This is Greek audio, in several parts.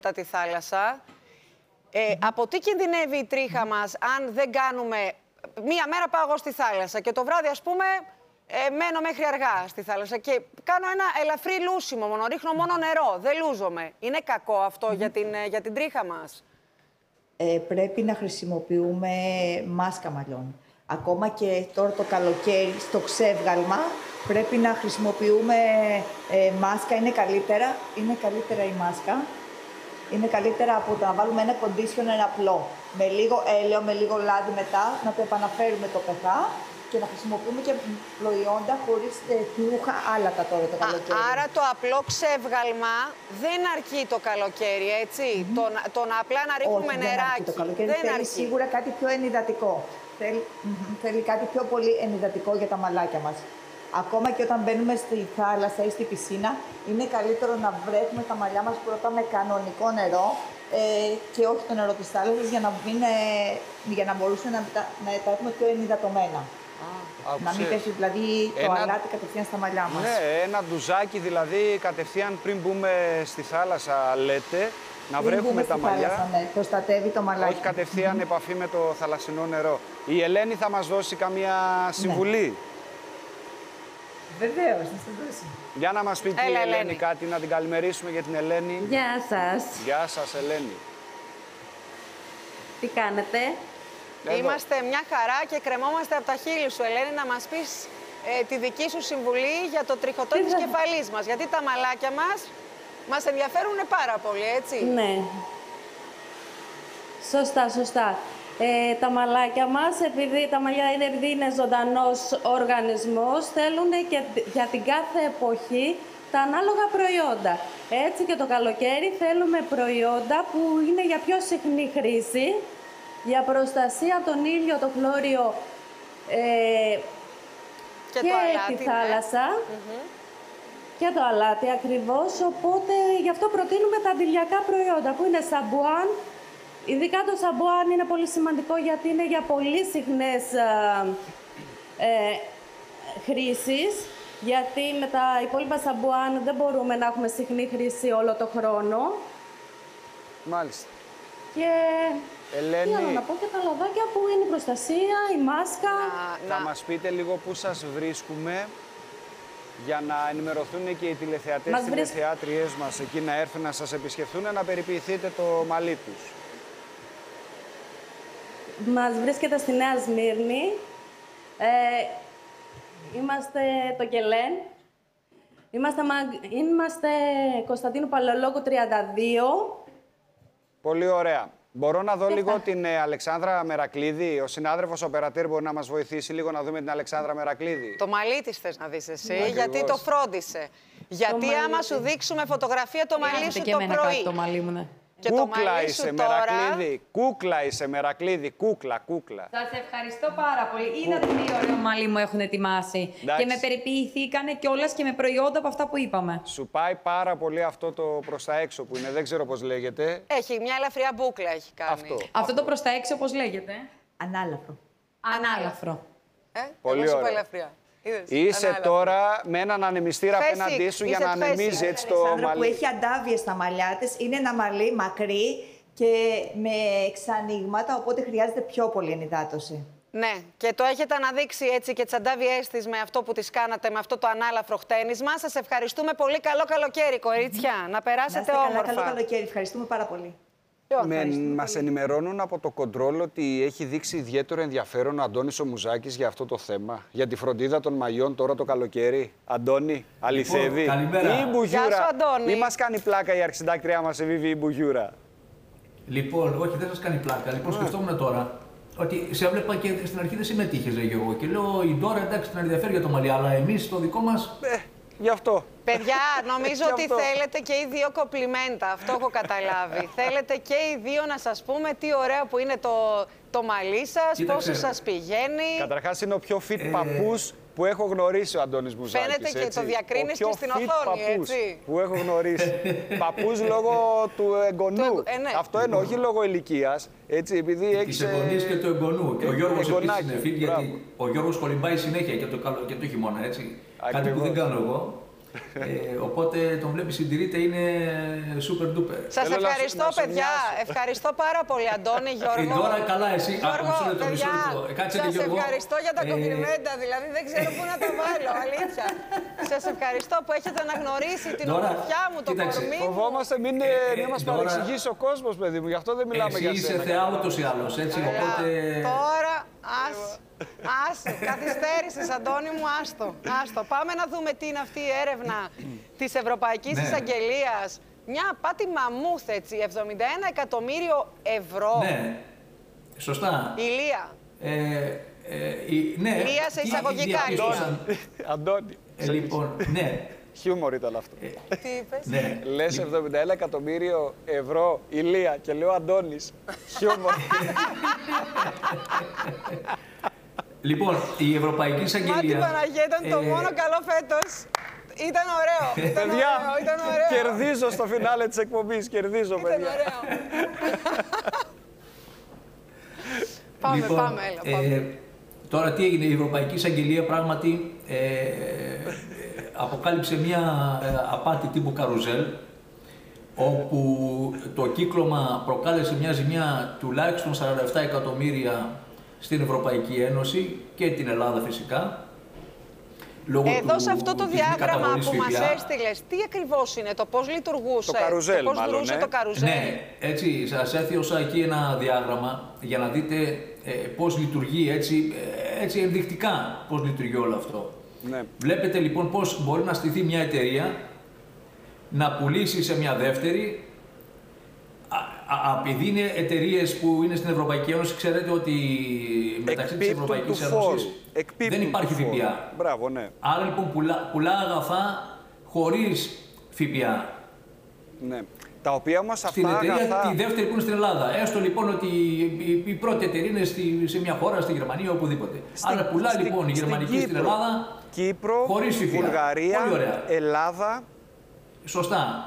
τη θάλασσα. Από τι κινδυνεύει η τρίχα μας αν δεν κάνουμε... Μία μέρα πάω εγώ στη θάλασσα και το βράδυ, ας πούμε, μένω μέχρι αργά στη θάλασσα και κάνω ένα ελαφρύ λούσιμο μόνο, ρίχνω μόνο νερό, δεν λούζομαι. Είναι κακό αυτό για την τρίχα μας? Πρέπει να χρησιμοποιούμε μάσκα μαλλιών. Ακόμα και τώρα το καλοκαίρι, στο ξεύγαλμα, πρέπει να χρησιμοποιούμε μάσκα. Είναι καλύτερα η μάσκα. Είναι καλύτερα από το να βάλουμε ένα conditioner απλό. Με λίγο έλαιο, με λίγο λάδι μετά, να το επαναφέρουμε το pH και να χρησιμοποιούμε και προϊόντα χωρίς ρούχα άλατα τώρα το καλοκαίρι. Άρα το απλό ξεύγαλμα δεν αρκεί το καλοκαίρι, έτσι. Το να απλά να ρίχνουμε νεράκι. Το καλοκαίρι θέλει σίγουρα κάτι πιο ενυδατικό. Θέλει κάτι πιο πολύ ενυδατικό για τα μαλάκια μας. Ακόμα και όταν μπαίνουμε στη θάλασσα ή στη πισίνα, είναι καλύτερο να βρέχουμε τα μαλλιά μας πρώτα με κανονικό νερό και όχι το νερό της θάλασσας για να μπορούσαμε να τα έχουμε πιο ενυδατωμένα. Να μην πέσει δηλαδή το αλάτι κατευθείαν στα μαλλιά μας. Ναι, ένα ντουζάκι δηλαδή κατευθείαν πριν μπούμε στη θάλασσα, λέτε, να βρέχουμε τα μαλλιά. Θάλασσα, ναι, προστατεύει το μαλλάκι. Όχι κατευθείαν επαφή με το θαλασσινό νερό. Η Ελένη θα μας δώσει καμία συμβουλή. Ναι. Βεβαίως, να σας δώσει. Για να μας πει και η Ελένη κάτι, να την καλημερίσουμε για την Ελένη. Γεια σας. Γεια σας, Ελένη. Τι κάνετε? Εδώ. Είμαστε μια χαρά και κρεμόμαστε από τα χείλη σου, Ελένη, να μας πεις τη δική σου συμβουλή για το τριχωτό της κεφαλής μας. Γιατί τα μαλάκια μας ενδιαφέρουν πάρα πολύ, έτσι. Ναι. Σωστά. Τα μαλάκια μας, επειδή είναι ζωντανός οργανισμός, θέλουν και για την κάθε εποχή τα ανάλογα προϊόντα. Έτσι και το καλοκαίρι θέλουμε προϊόντα που είναι για πιο συχνή χρήση, για προστασία από τον ήλιο, το χλώριο και το αλάτι, τη θάλασσα. Και το αλάτι ακριβώς, οπότε γι' αυτό προτείνουμε τα αντιλιακά προϊόντα που είναι σαμπουάν. Ειδικά το σαμπουάν είναι πολύ σημαντικό γιατί είναι για πολύ συχνές χρήσεις. Γιατί με τα υπόλοιπα σαμπουάν δεν μπορούμε να έχουμε συχνή χρήση όλο το χρόνο. Μάλιστα. Και Ελένη, τι άλλο να πω, και τα λαδάκια που είναι η προστασία, η μάσκα. Θα μας πείτε λίγο πού σας βρίσκουμε για να ενημερωθούν και οι τηλεθεατές και τηλεθεάτριές μας εκεί να έρθουν να σας επισκεφθούν, να περιποιηθείτε το μαλλί τους. Μας βρίσκεται στη Νέα Σμύρνη. Είμαστε το Κελέν. Είμαστε Κωνσταντίνου Παλαιολόγου 32. Πολύ ωραία. Μπορώ να δω λίγο την Αλεξάνδρα Μερακλίδη. Ο συνάδελφος οπερατέρ μπορεί να μας βοηθήσει λίγο να δούμε την Αλεξάνδρα Μερακλίδη. Το μαλλί της θες να δεις εσύ, γιατί το φρόντισε. Γιατί άμα σου δείξουμε φωτογραφία το μαλλί σου το πρωί. Το μαλλί μου, ναι. Κούκλα είσαι, Μερακλίδη. Κούκλα είσαι, Μερακλίδη. Κούκλα. Σας ευχαριστώ πάρα πολύ. Είδατε τι ωραίο μαλλί μου έχουν ετοιμάσει. Εντάξει. Και με περιποιηθήκανε κιόλας και με προϊόντα από αυτά που είπαμε. Σου πάει πάρα πολύ αυτό το προς τα έξω που είναι, δεν ξέρω πώς λέγεται. Έχει μια ελαφριά μπούκλα, έχει κάνει. Αυτό το προς τα έξω πώς λέγεται? Ανάλαφρο. Πολύ εγώ ωραία. ελαφριά. Είσαι τώρα με έναν ανεμιστήρα απέναντί σου για να ανεμίζει έτσι το μαλλί. Που έχει αντάβιες στα μαλλιά της, είναι ένα μαλλί μακρύ και με εξανοίγματα, οπότε χρειάζεται πιο πολύ ενυδάτωση. Ναι, και το έχετε αναδείξει έτσι και τις αντάβιές της με αυτό που τις κάνατε, με αυτό το ανάλαφρο χτένισμα. Σας ευχαριστούμε πολύ. Καλό καλοκαίρι, κορίτσια. Να περάσετε όμορφα. Καλό καλοκαίρι. Ευχαριστούμε πάρα πολύ. Μας ενημερώνουν από το κοντρόλ ότι έχει δείξει ιδιαίτερο ενδιαφέρον ο Αντώνης ο Μουζάκης για αυτό το θέμα. Για τη φροντίδα των μαλλιών τώρα το καλοκαίρι. Αντώνη, αληθεύει? Καλημέρα. Ή Μπουγιούρα. Γεια σου, Αντώνη. Ή μας κάνει πλάκα η αρχισυντάκτριά μας, η Μπουγιούρα? Λοιπόν, όχι, δεν σας κάνει πλάκα. Λοιπόν, σκεφτόμουν τώρα ότι σε έβλεπα και στην αρχή δεν συμμετείχες, λέγω εγώ. Και λέω, η Ντόρα εντάξει, την ενδιαφέρει για το μαλλί, αλλά εμείς το δικό μας. Γι' αυτό. Παιδιά, νομίζω ότι θέλετε και οι δύο κομπλιμέντα. Αυτό έχω καταλάβει. Θέλετε και οι δύο να σας πούμε τι ωραίο που είναι το μαλλί σας, πόσο σας πηγαίνει. Καταρχάς είναι ο πιο fit παππούς που έχω γνωρίσει ο Αντώνης Μουζάκης. Φαίνεται και έτσι. το διακρίνεις και στην οθόνη, έτσι. Που έχω γνωρίσει. Παππούς λόγω του εγγονού. Ναι. Αυτό εννοώ, όχι λόγω ηλικίας. Έτσι, επειδή έχεις... Της εγγονής και του εγγονού. Και ο Γιώργος επίσης είναι fit, μπράβο. γιατί ο Γιώργος κολυμπάει συνέχεια και το χειμώνα, έτσι. Κάτι που δεν κάνω εγώ. Οπότε τον βλέπει, συντηρείται, είναι super duper. Σας ευχαριστώ, παιδιά. Ευχαριστώ πάρα πολύ, Αντώνη, Γιώργο. Τώρα καλά, εσύ. Γιώργο, παιδιά, σας ευχαριστώ για τα κομπλιμέντα. Δηλαδή, δεν ξέρω πού να τα βάλω, αλήθεια. Σας ευχαριστώ που έχετε αναγνωρίσει την ομορφιά μου, το κορμί μου. Φοβόμαστε μην μας παρεξηγήσει ο κόσμος, παιδί μου. Γι' αυτό δεν μιλάμε για εσύ σένα. είσαι θεά ούτως ή άλλως, έτσι. Οπότε... Τώρα, καθυστέρησες, Αντώνη μου, άστο. Πάμε να δούμε τι είναι αυτή η έρευνα της Ευρωπαϊκής Εισαγγελίας. Μια απάτη μαμούθ, έτσι, 71 εκατομμύριο ευρώ. Ναι, σωστά. Ηλία. Ναι. Ηλία σε εισαγωγικά. Αντώνη. Λοιπόν, ναι. Χιούμορ ήταν αυτό. Τι είπες? Ναι. Λες 71 εκατομμύριο ευρώ, Ηλία, και λέω Αντώνης. Χιούμορ. Λοιπόν, η Ευρωπαϊκή Εισαγγελία... Μα την Παναγία ήταν το μόνο καλό φέτος. Ήταν ωραίο. Παιδιά, ήταν ωραίο. κερδίζω στο φινάλε της εκπομπής. Κερδίζω, παιδιά. Ήταν ωραίο. Πάμε, λοιπόν, πάμε. Τώρα τι έγινε, η Ευρωπαϊκή Εισαγγελία πράγματι αποκάλυψε μια απάτη τύπου καρουζέλ, όπου το κύκλωμα προκάλεσε μια ζημιά τουλάχιστον 47 εκατομμύρια στην Ευρωπαϊκή Ένωση και την Ελλάδα φυσικά. Εδώ σε αυτό το διάγραμμα που μας έστειλες, τι ακριβώς είναι, το πώς λειτουργούσε, το καρουζέλ, πώς δρούσε το καρουζέλ. Ναι, έτσι σας έθιωσα εκεί ένα διάγραμμα για να δείτε πώς λειτουργεί έτσι ενδεικτικά πώς λειτουργεί όλο αυτό. Ναι. Βλέπετε λοιπόν πώς μπορεί να στηθεί μια εταιρεία, να πουλήσει σε μια δεύτερη. Επειδή είναι εταιρείες που είναι στην Ευρωπαϊκή Ένωση, ξέρετε ότι μεταξύ της Ευρωπαϊκής Ένωσης δεν υπάρχει ΦΠΑ. Μπράβο, ναι. Άρα λοιπόν πουλά αγαθά χωρίς ΦΠΑ. Ναι. Τα οποία όμως στην αυτά εταιρεία αγαθά... τη δεύτερη που είναι στην Ελλάδα. Έστω λοιπόν ότι η πρώτη εταιρεία είναι σε μια χώρα, στη Γερμανία, οπουδήποτε. Άρα πουλά λοιπόν η γερμανική στην Ελλάδα Κύπρο, χωρίς ΦΠΑ. Βουλγαρία, Ελλάδα. Σωστά.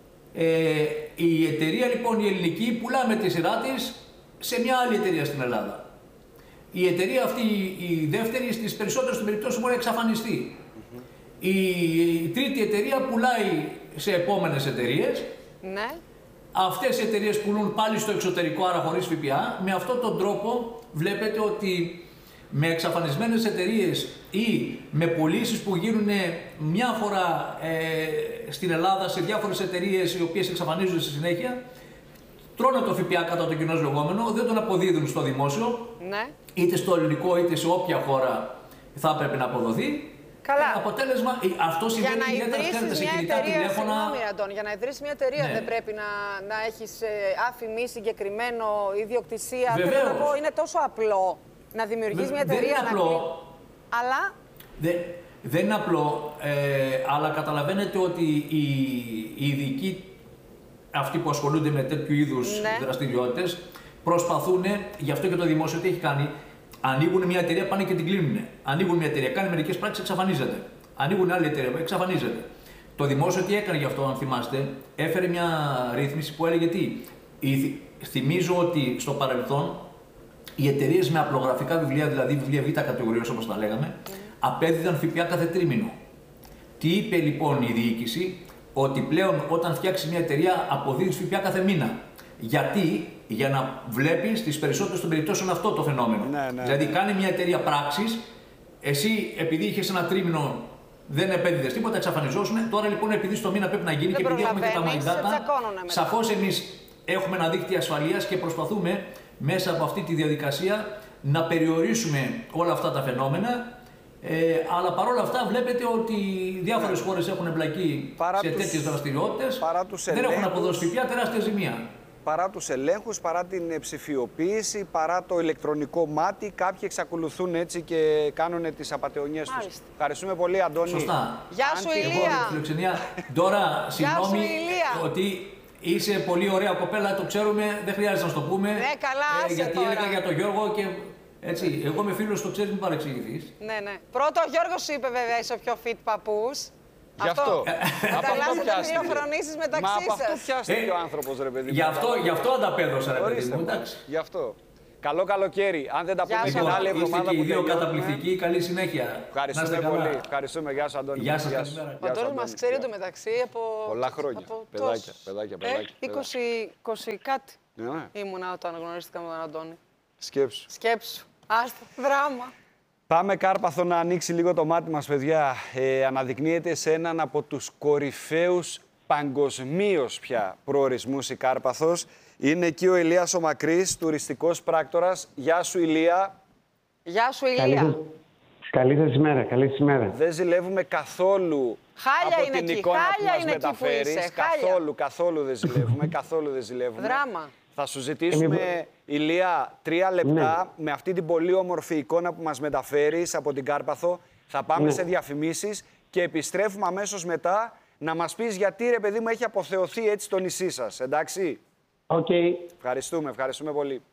Η εταιρεία λοιπόν η ελληνική πουλά με τη σειρά της σε μια άλλη εταιρεία στην Ελλάδα. Η εταιρεία αυτή, η δεύτερη, στις περισσότερες των περιπτώσεις μπορεί να εξαφανιστεί. Η τρίτη εταιρεία πουλάει σε επόμενες εταιρείες. Ναι. Αυτές οι εταιρείες πουλούν πάλι στο εξωτερικό, άρα χωρίς ΦΠΑ. Με αυτόν τον τρόπο βλέπετε ότι με εξαφανισμένες εταιρείες ή με πωλήσεις που γίνουν μια φορά στην Ελλάδα σε διάφορες εταιρείες οι οποίες εξαφανίζονται στη συνέχεια, τρώνε το ΦΠΑ κατά το κοινώς λεγόμενο, δεν τον αποδίδουν στο δημόσιο, ναι, είτε στο ελληνικό είτε σε όποια χώρα θα έπρεπε να αποδοθεί. Καλά. Αποτέλεσμα, αυτό συμβαίνει ιδιαίτερα σε κινητά τηλέφωνα. Συγγνώμη, Αντώνη, για να ιδρύσεις μια εταιρεία δεν πρέπει να έχεις αφημί συγκεκριμένο, ιδιοκτησία. Βεβαίως. Θέλω να πω, είναι τόσο απλό να δημιουργείς μια εταιρεία. Δεν είναι απλό. Αλλά... Δεν είναι απλό, αλλά καταλαβαίνετε ότι οι ειδικοί, αυτοί που ασχολούνται με τέτοιου είδους δραστηριότητες, προσπαθούν, γι' αυτό και το δημόσιο τι έχει κάνει, ανοίγουν μια εταιρεία, πάνε και την κλείνουν. Ανοίγουν μια εταιρεία, κάνει μερικές πράξεις, εξαφανίζεται. Ανοίγουν άλλη εταιρεία, εξαφανίζεται. Το δημόσιο τι έκανε γι' αυτό, αν θυμάστε, έφερε μια ρύθμιση που έλεγε τι. Θυμίζω ότι στο παρελθόν οι εταιρείες με απλογραφικά βιβλία, δηλαδή βιβλία Β' κατηγορίας όπως τα λέγαμε, απέδιδαν ΦΠΑ κάθε τρίμηνο. Τι είπε λοιπόν η διοίκηση, ότι πλέον όταν φτιάξει μια εταιρεία αποδίδεις ΦΠΑ κάθε μήνα. Γιατί, για να βλέπεις στις περισσότερες των περιπτώσεων αυτό το φαινόμενο. Δηλαδή κάνει μια εταιρεία πράξης, εσύ επειδή είχες ένα τρίμηνο δεν επέδιδες τίποτα, εξαφανιζόσουν. Τώρα λοιπόν επειδή στο μήνα πρέπει να γίνει και επειδή έχουμε και τα My Data, σαφώς εμείς έχουμε ένα δίκτυο ασφαλείας και προσπαθούμε μέσα από αυτή τη διαδικασία να περιορίσουμε όλα αυτά τα φαινόμενα. Αλλά παρόλα αυτά βλέπετε ότι διάφορες χώρες έχουν εμπλακεί σε τέτοιες δραστηριότητες, δεν έχουν αποδώσει ΦΠΑ, τεράστια ζημία. Παρά τους ελέγχους, παρά την ψηφιοποίηση, παρά το ηλεκτρονικό μάτι, κάποιοι εξακολουθούν έτσι και κάνουν τις απατεωνιές τους. Ευχαριστούμε πολύ, Αντώνη. Σωστά. Γεια σου, Ηλία. Τώρα, συγγνώμη ότι είσαι πολύ ωραία κοπέλα, το ξέρουμε, δεν χρειάζεται να το πούμε. Ναι, καλά, γιατί τώρα. έλεγα για τον Γιώργο και έτσι, εγώ είμαι φίλος, το ξέρεις, μην παρεξηγηθείς. Ναι, ναι. Πρώτο ο Γιώργος είπε βέβαια είσαι ο πιο fit παππούς. Γι' αυτό. Ανταλλάσσετε τηλεφωνήσεις μεταξύ σας. Μα από αυτό πιάστηκε ο άνθρωπος, ρε παιδί μου. Γι' αυτό ανταπέδωσα, ρε παιδί μου, εντάξει. Γι' αυτό. Καλό καλοκαίρι. Αν δεν τα πούμε σου, την άλλη Είστε εβδομάδα και οι που δύο τελειώνουμε. καταπληκτικοί. Καλή συνέχεια. Ευχαριστούμε πολύ. Ευχαριστούμε. Γεια σου, Αντώνη. Γεια σας, Γεια σου. καλημέρα. Ο Αντώνης μας ξέρει εντωμεταξύ από... Πολλά χρόνια. από Παιδάκια, τόσους. παιδάκια. 20 κάτι Ναι. ήμουνα όταν γνωρίστηκα με τον Αντώνη. Σκέψου. Σκέψου. Άστα, δράμα. Πάμε Κάρπαθο να ανοίξει λίγο το μάτι μας, παιδιά. Αναδεικνύεται σε έναν από τους κορυφαίους παγκοσμίως πια προορισμούς η Κάρπαθος. Είναι εκεί ο Ηλίας ο Μακρύς, τουριστικός πράκτορας. Γεια σου, Ηλία. Γεια σου, Ηλία. Καλή σας ημέρα, καλή σας ημέρα. Δεν ζηλεύουμε καθόλου Χάλια από είναι την εκεί, εικόνα χάλια που μας είναι εκεί που μεταφέρεις. είσαι, χάλια. Καθόλου δεν ζηλεύουμε, καθόλου δεν ζηλεύουμε. Δράμα. Θα σου ζητήσουμε, Ηλία, 3 λεπτά με αυτή την πολύ όμορφη εικόνα που μας μεταφέρεις από την Κάρπαθο. Θα πάμε σε διαφημίσεις και επιστρέφουμε αμέσως μετά να μας πεις γιατί, ρε παιδί μου, έχει αποθεωθεί έτσι το νησί σας, εντάξει. Οκ. Ευχαριστούμε πολύ.